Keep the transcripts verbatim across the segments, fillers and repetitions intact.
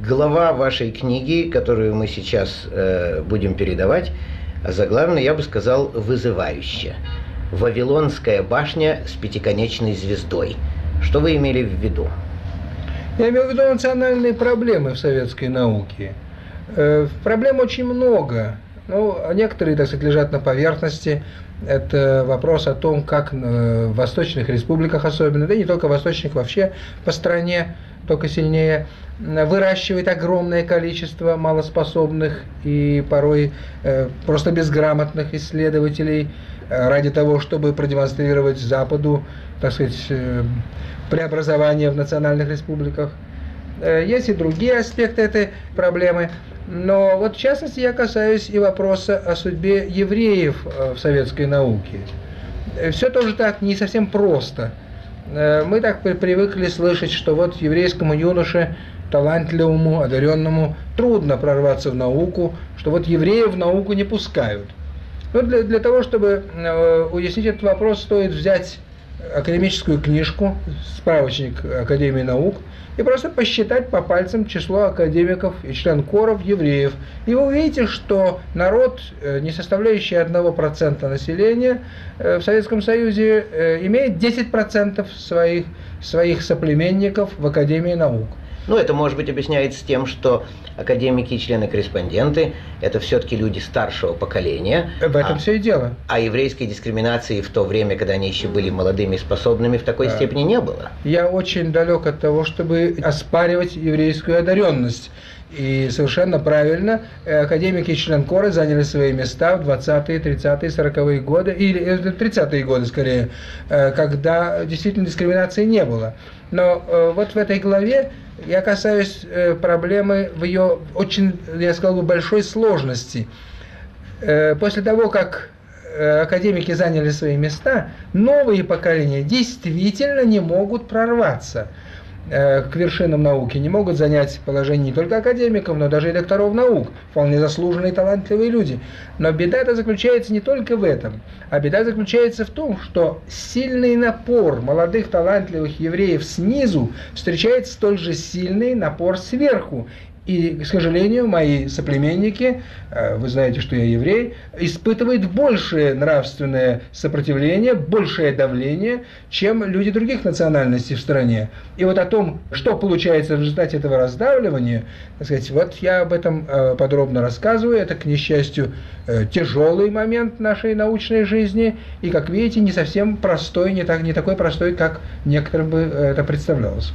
глава вашей книги, которую мы сейчас э, будем передавать, заглавлена, я бы сказал, вызывающе. «Вавилонская башня с пятиконечной звездой». Что вы имели в виду? Я имел в виду национальные проблемы в советской науке. Э, проблем очень много. Ну, некоторые, так сказать, лежат на поверхности. Это вопрос о том, как в восточных республиках особенно, да и не только восточных, вообще по стране, только сильнее, выращивает огромное количество малоспособных и порой э, просто безграмотных исследователей э, ради того, чтобы продемонстрировать Западу, так сказать, э, преобразование в национальных республиках. Э, есть и другие аспекты этой проблемы. Но вот в частности я касаюсь и вопроса о судьбе евреев в советской науке. Все тоже так не совсем просто. Мы так привыкли слышать, что вот еврейскому юноше, талантливому, одаренному, трудно прорваться в науку, что вот евреев в науку не пускают. Но для, для того, чтобы уяснить этот вопрос, стоит взять академическую книжку, справочник Академии наук, и просто посчитать по пальцам число академиков и членкоров евреев. И вы увидите, что народ, не составляющий одного процента населения, в Советском Союзе имеет десять процентов своих, своих соплеменников в Академии наук. Ну, это, может быть, объясняется тем, что академики и члены-корреспонденты – это все-таки люди старшего поколения. В этом а, все и дело. А еврейской дискриминации в то время, когда они еще были молодыми и способными, в такой да. степени не было. Я очень далек от того, чтобы оспаривать еврейскую одаренность. И совершенно правильно, академики и членкоры заняли свои места в двадцатые, тридцатые, сороковые годы, или тридцатые годы скорее, когда действительно дискриминации не было. Но вот в этой главе я касаюсь проблемы в ее очень, я сказал бы, большой сложности. После того, как академики заняли свои места, новые поколения действительно не могут прорваться к вершинам науки, не могут занять положение не только академиков, но даже и докторов наук, вполне заслуженные и талантливые люди. Но беда-то заключается не только в этом, а беда заключается в том, что сильный напор молодых талантливых евреев снизу встречает столь же сильный напор сверху. И, к сожалению, мои соплеменники, вы знаете, что я еврей, испытывают большее нравственное сопротивление, большее давление, чем люди других национальностей в стране. И вот о том, что получается в результате этого раздавливания, так сказать, вот я об этом подробно рассказываю. Это, к несчастью, тяжелый момент нашей научной жизни, и, как видите, не совсем простой, не, так, не такой простой, как некоторым бы это представлялось.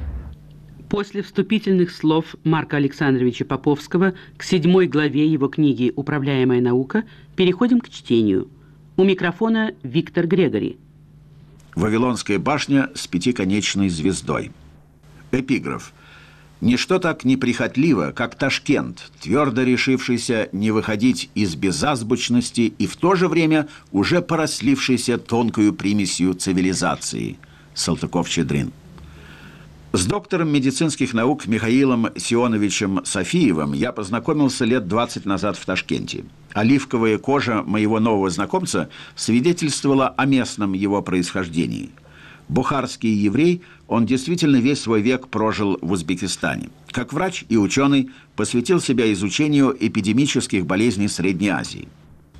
После вступительных слов Марка Александровича Поповского к седьмой главе его книги «Управляемая наука» переходим к чтению. У микрофона Виктор Грегори. «Вавилонская башня с пятиконечной звездой». Эпиграф. «Ничто так неприхотливо, как Ташкент, твердо решившийся не выходить из безазбучности и в то же время уже порослившийся тонкою примесью цивилизации». Салтыков-Щедрин. С доктором медицинских наук Михаилом Сионовичем Софиевым я познакомился лет двадцать назад в Ташкенте. Оливковая кожа моего нового знакомца свидетельствовала о местном его происхождении. Бухарский еврей, он действительно весь свой век прожил в Узбекистане. Как врач и ученый посвятил себя изучению эпидемических болезней Средней Азии.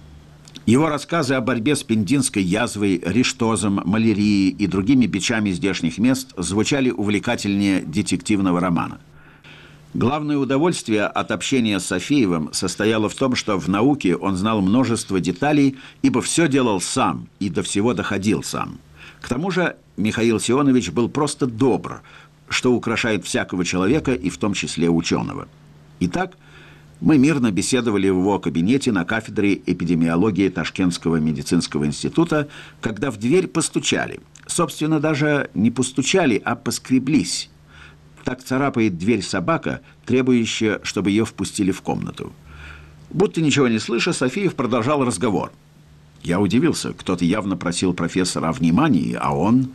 Его рассказы о борьбе с пендинской язвой, риштозом, малярией и другими бичами здешних мест звучали увлекательнее детективного романа. Главное удовольствие от общения с Софиевым состояло в том, что в науке он знал множество деталей, ибо все делал сам и до всего доходил сам. К тому же Михаил Сионович был просто добр, что украшает всякого человека и в том числе ученого. Итак, мы мирно беседовали в его кабинете на кафедре эпидемиологии Ташкентского медицинского института, когда в дверь постучали. Собственно, даже не постучали, а поскреблись. Так царапает дверь собака, требующая, чтобы ее впустили в комнату. Будто ничего не слыша, Софиев продолжал разговор. Я удивился, кто-то явно просил профессора о внимании, а он...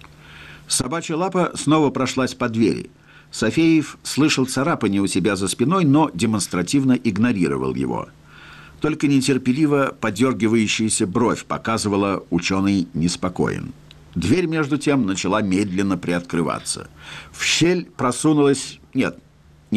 Собачья лапа снова прошлась по двери. Софиев слышал царапание у себя за спиной, но демонстративно игнорировал его. Только нетерпеливо подергивающаяся бровь показывала, ученый неспокоен. Дверь, между тем, начала медленно приоткрываться. В щель просунулась... Нет,